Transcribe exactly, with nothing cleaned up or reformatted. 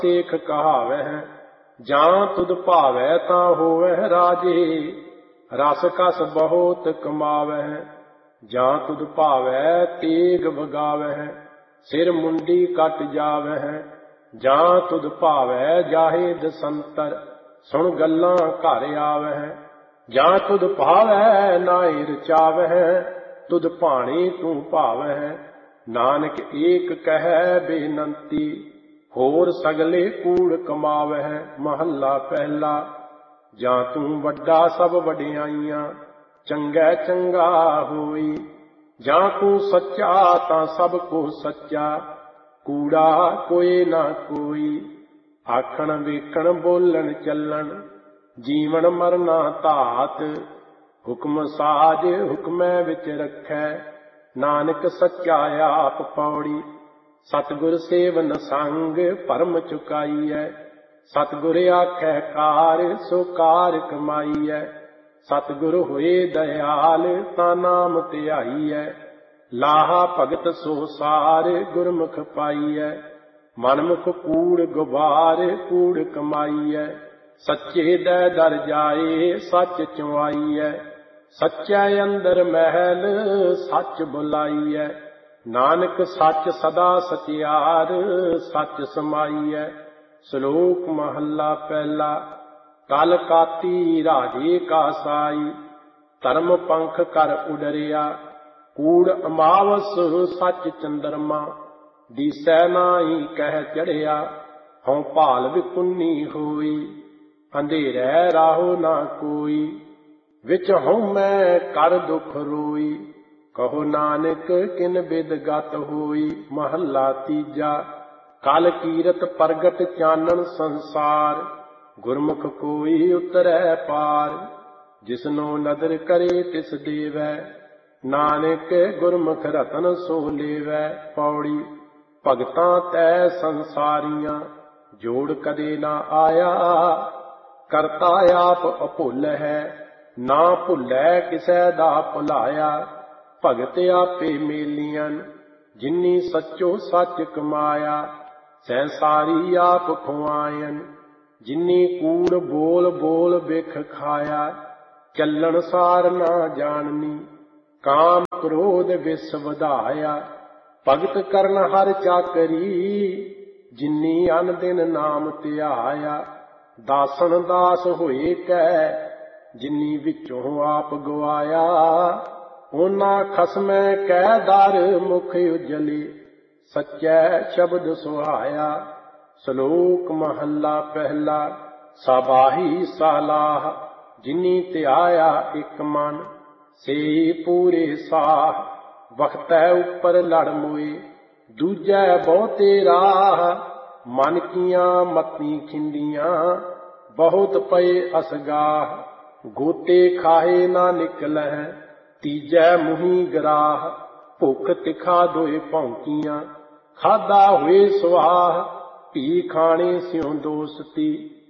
सेख कहावह, जां तुद भावै तां होवह राजे। रस कस बहुत कमावह, जां तुद भावै तेग बगावह। सिर मुंडी कट जावह, जां तुद भावै जाहे दसंतर। सुन गल्लां घर आवह, जां तुद भावै नाए रचावह। तुद भाणे तू भावह, नानक एक कहै बेनंती। होर सगले कूड़ कमावह। महला पहला। जां तू वड्डा सब वड्याइयां, चंगै चंगा होई। जां तू सच्चा तां सब को सच्चा, कूड़ा कोई ना कोई। आखण वेखण बोलन चलन, जीवन मरना धात। हुक्म साज हुक्मै विच रखै, नानक सच्चा आप पौड़ी। सतगुर सेवन संग भरम चुकाईऐ, सतगुर आखै कार सो कार कमाईऐ। सतगुर होए दयाल तां नाम धियाईऐ, लाहा भगत सो सार गुरमुख पाईऐ। मनमुख कूड़ गुबार कूड़ कमाईऐ, सच्चे दै दर जाए सच चुआईऐ। सच्चै अंदर महल सच बुलाईऐ, नानक सच सदा सचियार सच समाईऐ। श्लोक महला पहला। कल काती राजे का साई, धर्म पंख कर उडरिया। कूड़ अमावस सच चंद्रमा, दिसै नाई कह चढ़िया। हों भाल विकुन्नी होई, अंधेरै राहो ना कोई। विच हों मैं कर दुख रोई, कहो नानक किन बिद गत होई। महला तीजा। कल कीरत प्रगट चानन संसार, गुरमुख कोई उतरै पार। जिसनो नदर करे तिस देवै, नानक गुरमुख रतन सो लेवै। पौड़ी। भगतां तै संसारियां, जोड़ कदे ना आया। करता आप अभुल है, ना भुलै किसै दा भुलाया। भगत आपे मेलियां, जिन्नी सच्चो सच कमाया। सैंसारी आप खुआयन, जिन्नी कूड़ बोल बोल बिख खाया। चलन सार ना जाननी, काम क्रोध विस वधाया। भगत करन हर चाकरी, जिन्नी अन दिन नाम धियाया। दासन दास होए कै, जिन्नी विचों आप गवाया। ओना खसमै कै दर मुख उजले, सच्चै शब्द सुहाया। श्लोक महला पहला। साबाही सालाह, जिन्नी धियाया इक मन। से पूरे साह, वखतै उपर लड़ मोए। दूजै बहुते राह, मन कीਆਂ मती खिंडियां। बहुत पए असगाह, गोते खाए ना निकलह। तीजै मुही गराह, भुख तिखा दोए भौंकियां। खादा हुए सुआह, भी खाणे स्यों दोसती।